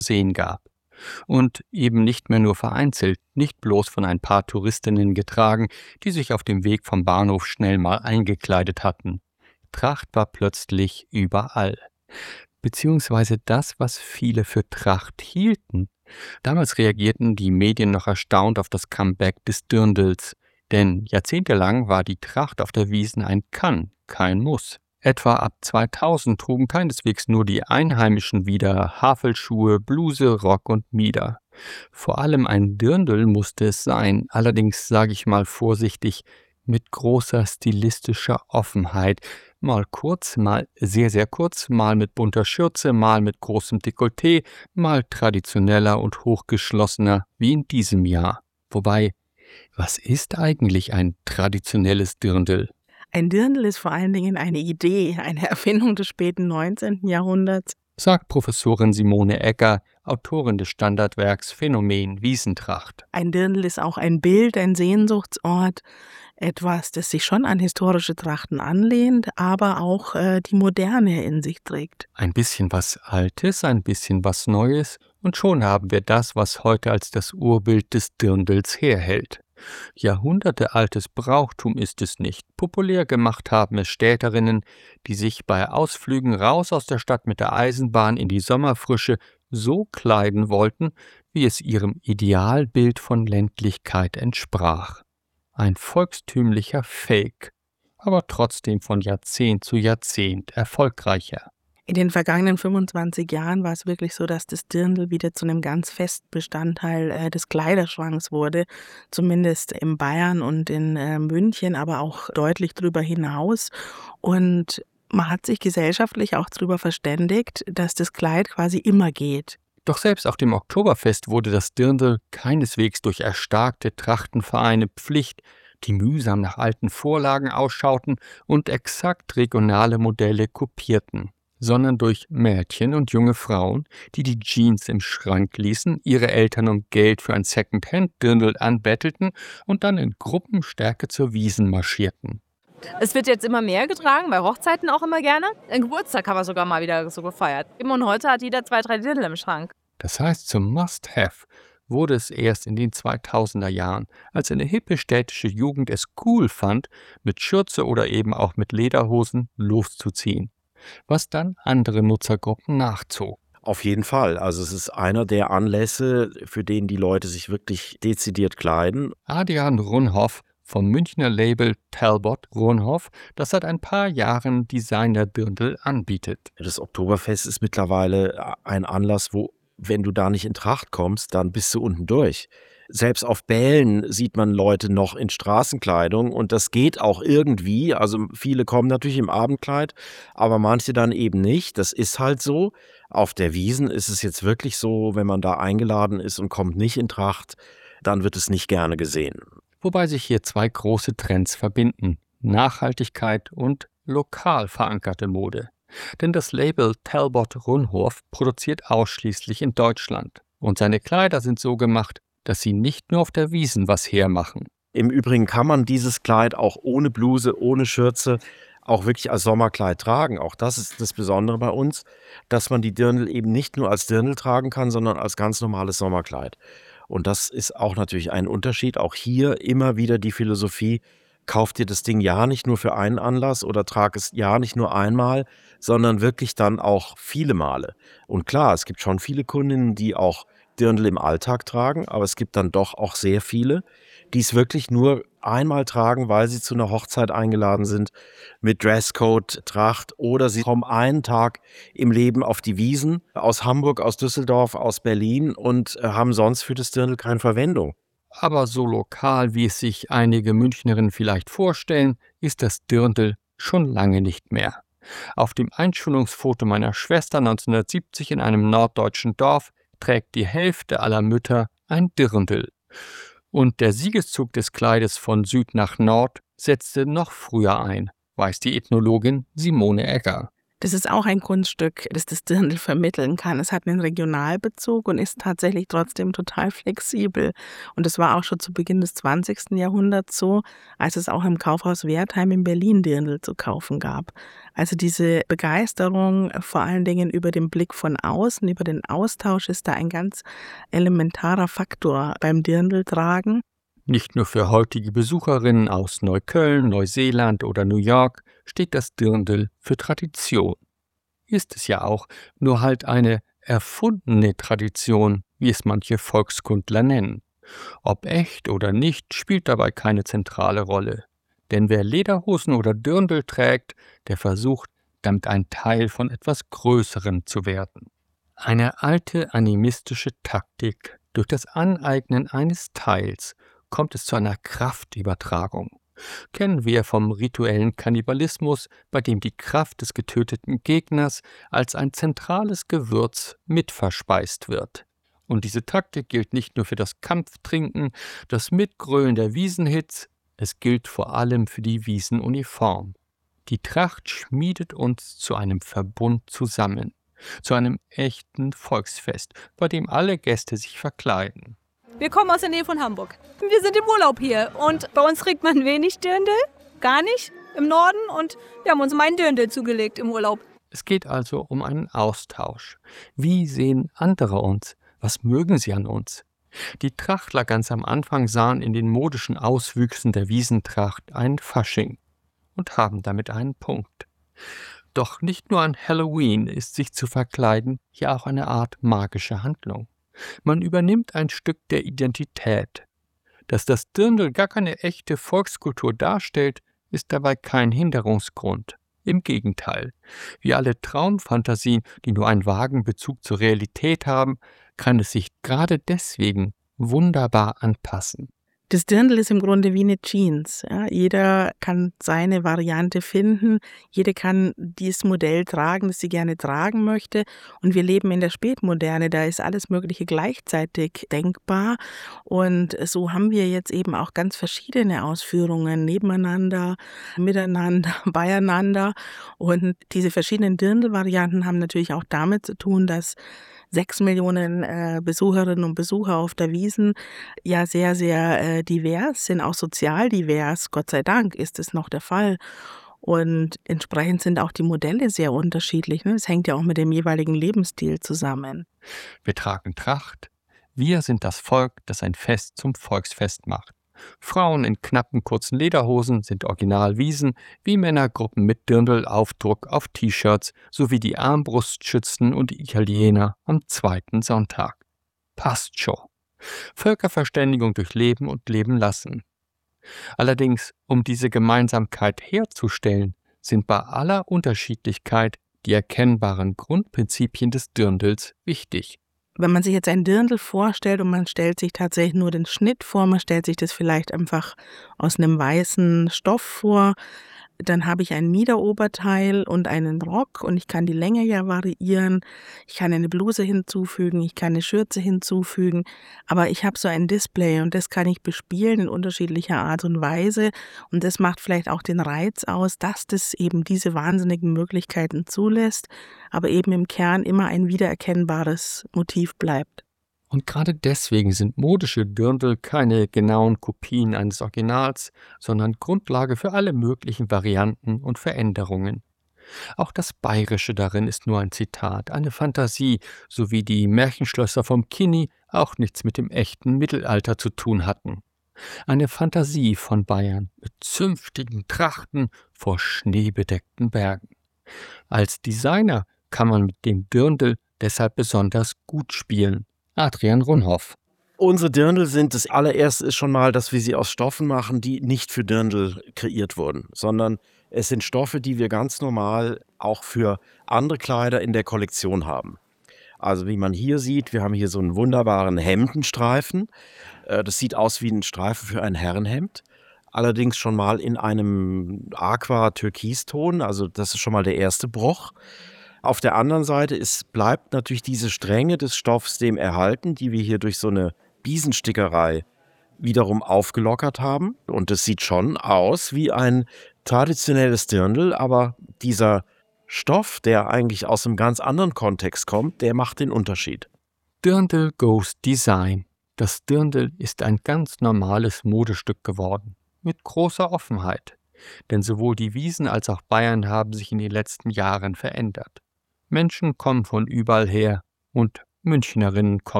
sehen gab. Und eben nicht mehr nur vereinzelt, nicht bloß von ein paar Touristinnen getragen, die sich auf dem Weg vom Bahnhof schnell mal eingekleidet hatten. Tracht war plötzlich überall. Beziehungsweise das, was viele für Tracht hielten. Damals reagierten die Medien noch erstaunt auf das Comeback des Dirndls, denn jahrzehntelang war die Tracht auf der Wiesn ein Kann, kein Muss. Etwa ab 2000 trugen keineswegs nur die Einheimischen wieder Havelschuhe, Bluse, Rock und Mieder. Vor allem ein Dirndl musste es sein, allerdings sage ich mal vorsichtig, mit großer stilistischer Offenheit. Mal kurz, mal sehr, sehr kurz, mal mit bunter Schürze, mal mit großem Dekolleté, mal traditioneller und hochgeschlossener, wie in diesem Jahr. Wobei, was ist eigentlich ein traditionelles Dirndl? Ein Dirndl ist vor allen Dingen eine Idee, eine Erfindung des späten 19. Jahrhunderts, sagt Professorin Simone Egger, Autorin des Standardwerks Phänomen Wiesentracht. Ein Dirndl ist auch ein Bild, ein Sehnsuchtsort, etwas, das sich schon an historische Trachten anlehnt, aber auch die Moderne in sich trägt. Ein bisschen was Altes, ein bisschen was Neues und schon haben wir das, was heute als das Urbild des Dirndls herhält. Jahrhundertealtes Brauchtum ist es nicht. Populär gemacht haben es Städterinnen, die sich bei Ausflügen raus aus der Stadt mit der Eisenbahn in die Sommerfrische so kleiden wollten, wie es ihrem Idealbild von Ländlichkeit entsprach. Ein volkstümlicher Fake, aber trotzdem von Jahrzehnt zu Jahrzehnt erfolgreicher. In den vergangenen 25 Jahren war es wirklich so, dass das Dirndl wieder zu einem ganz festen Bestandteil des Kleiderschranks wurde, zumindest in Bayern und in München, aber auch deutlich darüber hinaus. Und man hat sich gesellschaftlich auch darüber verständigt, dass das Kleid quasi immer geht. Doch selbst auf dem Oktoberfest wurde das Dirndl keineswegs durch erstarkte Trachtenvereine Pflicht, die mühsam nach alten Vorlagen ausschauten und exakt regionale Modelle kopierten, sondern durch Mädchen und junge Frauen, die die Jeans im Schrank ließen, ihre Eltern um Geld für ein Second-Hand-Dirndl anbettelten und dann in Gruppenstärke zur Wiesn marschierten. Es wird jetzt immer mehr getragen, bei Hochzeiten auch immer gerne. Ein Geburtstag haben wir sogar mal wieder so gefeiert. Und heute hat jeder 2, 3 Dirndl im Schrank. Das heißt, zum Must-Have wurde es erst in den 2000er Jahren, als eine hippe städtische Jugend es cool fand, mit Schürze oder eben auch mit Lederhosen loszuziehen, was dann andere Nutzergruppen nachzog. Auf jeden Fall. Also es ist einer der Anlässe, für den die Leute sich wirklich dezidiert kleiden. Adrian Runhoff vom Münchner Label Talbot Runhoff, das seit ein paar Jahren Designer-Dirndl anbietet. Das Oktoberfest ist mittlerweile ein Anlass, wo, wenn du da nicht in Tracht kommst, dann bist du unten durch. Selbst auf Bällen sieht man Leute noch in Straßenkleidung und das geht auch irgendwie. Also viele kommen natürlich im Abendkleid, aber manche dann eben nicht. Das ist halt so. Auf der Wiesn ist es jetzt wirklich so, wenn man da eingeladen ist und kommt nicht in Tracht, dann wird es nicht gerne gesehen. Wobei sich hier zwei große Trends verbinden: Nachhaltigkeit und lokal verankerte Mode. Denn das Label Talbot Runhoff produziert ausschließlich in Deutschland. Und seine Kleider sind so gemacht, dass sie nicht nur auf der Wiesn was hermachen. Im Übrigen kann man dieses Kleid auch ohne Bluse, ohne Schürze auch wirklich als Sommerkleid tragen. Auch das ist das Besondere bei uns, dass man die Dirndl eben nicht nur als Dirndl tragen kann, sondern als ganz normales Sommerkleid. Und das ist auch natürlich ein Unterschied. Auch hier immer wieder die Philosophie: Kauf dir das Ding ja nicht nur für einen Anlass oder trag es ja nicht nur einmal, sondern wirklich dann auch viele Male. Und klar, es gibt schon viele Kundinnen, die auch Dirndl im Alltag tragen, aber es gibt dann doch auch sehr viele, die es wirklich nur einmal tragen, weil sie zu einer Hochzeit eingeladen sind mit Dresscode, Tracht, oder sie kommen einen Tag im Leben auf die Wiesn aus Hamburg, aus Düsseldorf, aus Berlin und haben sonst für das Dirndl keine Verwendung. Aber so lokal, wie es sich einige Münchnerinnen vielleicht vorstellen, ist das Dirndl schon lange nicht mehr. Auf dem Einschulungsfoto meiner Schwester 1970 in einem norddeutschen Dorf trägt die Hälfte aller Mütter ein Dirndl. Und der Siegeszug des Kleides von Süd nach Nord setzte noch früher ein, weiß die Ethnologin Simone Egger. Das ist auch ein Kunststück, das das Dirndl vermitteln kann. Es hat einen Regionalbezug und ist tatsächlich trotzdem total flexibel. Und das war auch schon zu Beginn des 20. Jahrhunderts so, als es auch im Kaufhaus Wertheim in Berlin Dirndl zu kaufen gab. Also diese Begeisterung vor allen Dingen über den Blick von außen, über den Austausch ist da ein ganz elementarer Faktor beim Dirndltragen. Nicht nur für heutige Besucherinnen aus Neukölln, Neuseeland oder New York steht das Dirndl für Tradition. Ist es ja auch, nur halt eine erfundene Tradition, wie es manche Volkskundler nennen. Ob echt oder nicht, spielt dabei keine zentrale Rolle. Denn wer Lederhosen oder Dirndl trägt, der versucht, damit ein Teil von etwas Größerem zu werden. Eine alte animistische Taktik. Durch das Aneignen eines Teils kommt es zu einer Kraftübertragung. Kennen wir vom rituellen Kannibalismus, bei dem die Kraft des getöteten Gegners als ein zentrales Gewürz mitverspeist wird. Und diese Taktik gilt nicht nur für das Kampftrinken, das Mitgrölen der Wiesenhits, es gilt vor allem für die Wiesenuniform. Die Tracht schmiedet uns zu einem Verbund zusammen, zu einem echten Volksfest, bei dem alle Gäste sich verkleiden. Wir kommen aus der Nähe von Hamburg. Wir sind im Urlaub hier und bei uns trägt man wenig Dirndl, gar nicht, im Norden, und wir haben uns mal ein Dirndl zugelegt im Urlaub. Es geht also um einen Austausch. Wie sehen andere uns? Was mögen sie an uns? Die Trachtler ganz am Anfang sahen in den modischen Auswüchsen der Wiesentracht ein Fasching und haben damit einen Punkt. Doch nicht nur an Halloween ist sich zu verkleiden hier auch eine Art magische Handlung. Man übernimmt ein Stück der Identität. Dass das Dirndl gar keine echte Volkskultur darstellt, ist dabei kein Hinderungsgrund. Im Gegenteil, wie alle Traumfantasien, die nur einen vagen Bezug zur Realität haben, kann es sich gerade deswegen wunderbar anpassen. Das Dirndl ist im Grunde wie eine Jeans. Ja. Jeder kann seine Variante finden. Jeder kann dieses Modell tragen, das sie gerne tragen möchte. Und wir leben in der Spätmoderne, da ist alles Mögliche gleichzeitig denkbar. Und so haben wir jetzt eben auch ganz verschiedene Ausführungen nebeneinander, miteinander, beieinander. Und diese verschiedenen Dirndl-Varianten haben natürlich auch damit zu tun, dass 6 Millionen Besucherinnen und Besucher auf der Wiesn ja sehr, sehr divers sind, auch sozial divers. Gott sei Dank ist es noch der Fall. Und entsprechend sind auch die Modelle sehr unterschiedlich. Es hängt ja auch mit dem jeweiligen Lebensstil zusammen. Wir tragen Tracht. Wir sind das Volk, das ein Fest zum Volksfest macht. Frauen in knappen, kurzen Lederhosen sind Originalwiesen, wie Männergruppen mit Dirndl-Aufdruck auf T-Shirts sowie die Armbrustschützen und die Italiener am zweiten Sonntag. Passt schon. Völkerverständigung durch Leben und Leben lassen. Allerdings, um diese Gemeinsamkeit herzustellen, sind bei aller Unterschiedlichkeit die erkennbaren Grundprinzipien des Dirndls wichtig. Wenn man sich jetzt ein Dirndl vorstellt und man stellt sich tatsächlich nur den Schnitt vor, man stellt sich das vielleicht einfach aus einem weißen Stoff vor, dann habe ich ein Miederoberteil und einen Rock und ich kann die Länge ja variieren. Ich kann eine Bluse hinzufügen, ich kann eine Schürze hinzufügen, aber ich habe so ein Display und das kann ich bespielen in unterschiedlicher Art und Weise und das macht vielleicht auch den Reiz aus, dass das eben diese wahnsinnigen Möglichkeiten zulässt, aber eben im Kern immer ein wiedererkennbares Motiv bleibt. Und gerade deswegen sind modische Dirndl keine genauen Kopien eines Originals, sondern Grundlage für alle möglichen Varianten und Veränderungen. Auch das Bayerische darin ist nur ein Zitat, eine Fantasie, so wie die Märchenschlösser vom Kini auch nichts mit dem echten Mittelalter zu tun hatten. Eine Fantasie von Bayern mit zünftigen Trachten vor schneebedeckten Bergen. Als Designer kann man mit dem Dirndl deshalb besonders gut spielen. Adrian Runhoff. Unsere Dirndl sind, das allererste ist schon mal, dass wir sie aus Stoffen machen, die nicht für Dirndl kreiert wurden, sondern es sind Stoffe, die wir ganz normal auch für andere Kleider in der Kollektion haben. Also wie man hier sieht, wir haben hier so einen wunderbaren Hemdenstreifen. Das sieht aus wie ein Streifen für ein Herrenhemd. Allerdings schon mal in einem Aqua-Türkiston, also das ist schon mal der erste Bruch. Auf der anderen Seite bleibt natürlich diese Strenge des Stoffs dem erhalten, die wir hier durch so eine Biesenstickerei wiederum aufgelockert haben. Und es sieht schon aus wie ein traditionelles Dirndl, aber dieser Stoff, der eigentlich aus einem ganz anderen Kontext kommt, der macht den Unterschied. Dirndl goes Design. Das Dirndl ist ein ganz normales Modestück geworden, mit großer Offenheit. Denn sowohl die Wiesn als auch Bayern haben sich in den letzten Jahren verändert. Menschen kommen von überall her und Münchnerinnen kommen